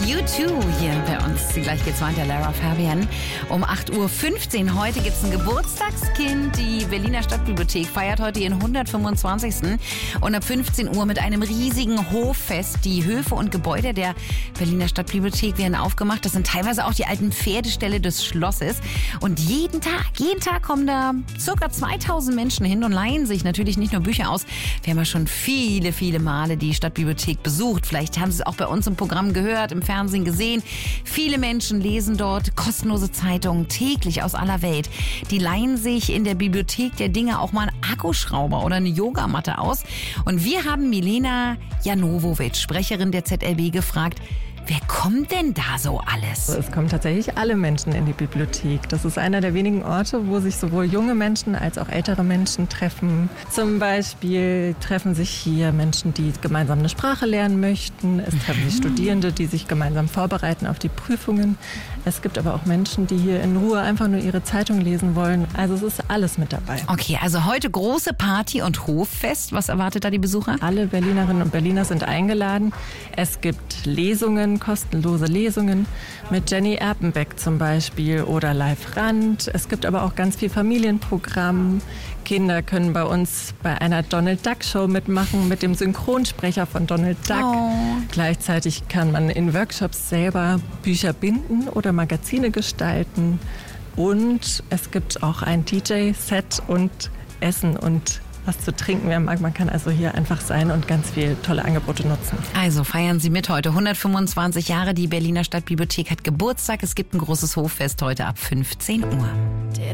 U2 hier bei uns. Gleich geht's weiter, Lara Fabian. Um 8.15 Uhr. Heute gibt's ein Geburtstagskind. Die Berliner Stadtbibliothek feiert heute ihren 125. Und ab 15 Uhr mit einem riesigen Hoffest. Die Höfe und Gebäude der Berliner Stadtbibliothek werden aufgemacht. Das sind teilweise auch die alten Pferdeställe des Schlosses. Und jeden Tag kommen da circa 2000 Menschen hin und leihen sich natürlich nicht nur Bücher aus. Wir haben ja schon viele Male die Stadtbibliothek besucht. Vielleicht haben Sie es auch bei uns im Programm gehört, im Fernsehen gesehen. Viele Menschen lesen dort kostenlose Zeitungen täglich aus aller Welt. Die leihen sich in der Bibliothek der Dinge auch mal einen Akkuschrauber oder eine Yogamatte aus. Und wir haben Milena Janovovic, Sprecherin der ZLB, gefragt, wer kommt denn da so alles? Es kommen tatsächlich alle Menschen in die Bibliothek. Das ist einer der wenigen Orte, wo sich sowohl junge Menschen als auch ältere Menschen treffen. Zum Beispiel treffen sich hier Menschen, die gemeinsam eine Sprache lernen möchten. Es treffen sich Studierende, die sich gemeinsam vorbereiten auf die Prüfungen. Es gibt aber auch Menschen, die hier in Ruhe einfach nur ihre Zeitung lesen wollen. Also es ist alles mit dabei. Okay, also heute große Party und Hoffest. Was erwartet da die Besucher? Alle Berlinerinnen und Berliner sind eingeladen. Es gibt Lesungen, kostenlose Lesungen mit Jenny Erpenbeck zum Beispiel oder Live Rand. Es gibt aber auch ganz viel Familienprogramm. Kinder können bei uns bei einer Donald Duck Show mitmachen mit dem Synchronsprecher von Donald Duck. Oh. Gleichzeitig kann man in Workshops selber Bücher binden oder Magazine gestalten. Und es gibt auch ein DJ-Set und Essen und was zu trinken, wer mag. Man kann also hier einfach sein und ganz viele tolle Angebote nutzen. Also feiern Sie mit heute. 125 Jahre, die Berliner Stadtbibliothek hat Geburtstag. Es gibt ein großes Hoffest heute ab 15 Uhr.